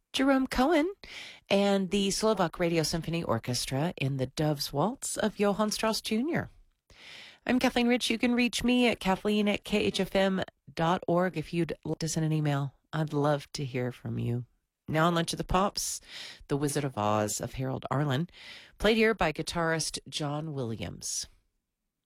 Jerome Cohen and the Slovak Radio Symphony Orchestra in the Dove's Waltz of Johann Strauss Jr. I'm Kathleen Rich. You can reach me at kathleen@khfm.org if you'd like to send an email. I'd love to hear from you. Now on Lunch of the Pops, The Wizard of Oz of Harold Arlen, played here by guitarist John Williams.